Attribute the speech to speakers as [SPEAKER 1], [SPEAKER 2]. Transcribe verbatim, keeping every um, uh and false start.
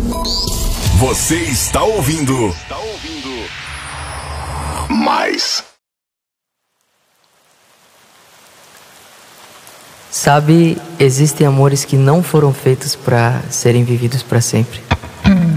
[SPEAKER 1] Você está ouvindo. Está ouvindo. Mais.
[SPEAKER 2] Sabe, existem amores que não foram feitos para serem vividos para sempre.